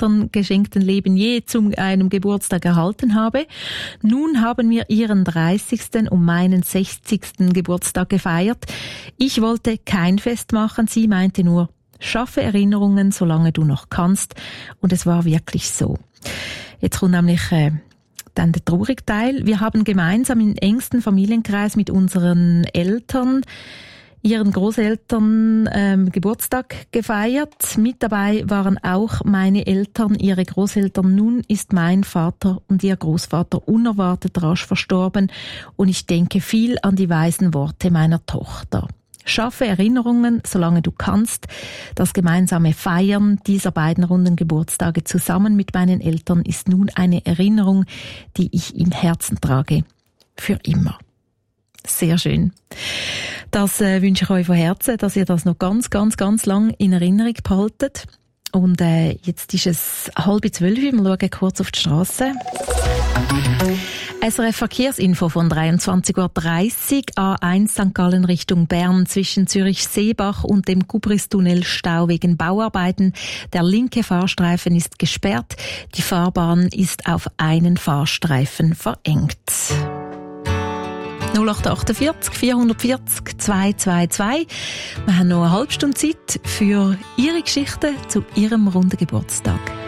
Eltern geschenkten Leben je zu einem Geburtstag erhalten habe. Nun haben wir ihren 30. und meinen 60. Geburtstag gefeiert. Ich wollte kein Fest machen, sie meinte nur, schaffe Erinnerungen, solange du noch kannst. Und es war wirklich so. Jetzt kommt nämlich dann der traurige Teil. Wir haben gemeinsam im engsten Familienkreis mit unseren Eltern, ihren Großeltern Geburtstag gefeiert. Mit dabei waren auch meine Eltern, ihre Großeltern. Nun ist mein Vater und ihr Großvater unerwartet rasch verstorben und ich denke viel an die weisen Worte meiner Tochter. Schaffe Erinnerungen, solange du kannst. Das gemeinsame Feiern dieser beiden runden Geburtstage zusammen mit meinen Eltern ist nun eine Erinnerung, die ich im Herzen trage. Für immer. Sehr schön. Das wünsche ich euch von Herzen, dass ihr das noch ganz, ganz, ganz lang in Erinnerung behaltet. Und jetzt ist es 11:30. Wir schauen kurz auf die Strasse. SRF Verkehrsinfo von 23:30 Uhr. A1 St. Gallen Richtung Bern zwischen Zürich-Seebach und dem Gubristunnel Stau wegen Bauarbeiten. Der linke Fahrstreifen ist gesperrt. Die Fahrbahn ist auf einen Fahrstreifen verengt. 0848 440 222. Wir haben noch eine halbe Stunde Zeit für Ihre Geschichte zu Ihrem runden Geburtstag.